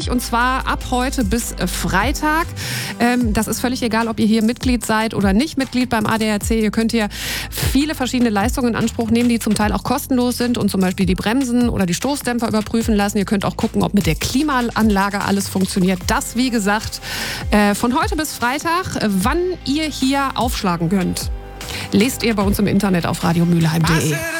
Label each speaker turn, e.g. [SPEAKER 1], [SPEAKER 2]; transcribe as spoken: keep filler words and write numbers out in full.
[SPEAKER 1] kostenpflichtig und zwar ab heute bis Freitag. Ähm, das ist völlig egal, ob ihr hier Mitglied seid oder nicht Mitglied beim A D A C. Ihr könnt hier viele verschiedene Leistungen in Anspruch nehmen, die zum Teil auch kostenlos sind und zum Beispiel die Bremsen oder die Stoßdämpfer überprüfen lassen. Ihr könnt auch gucken, ob mit der Klimaanlage alles funktioniert. Das, wie gesagt, äh, von heute bis Freitag, äh, wann ihr hier aufschlagen könnt, lest ihr bei uns im Internet auf radio mülheim punkt de.